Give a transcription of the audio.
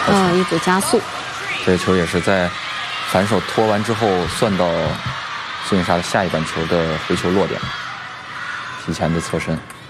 一组加速。 这个球也是在反手拖完之后算到孙颖莎的下一板球的回球落点，提前的侧身。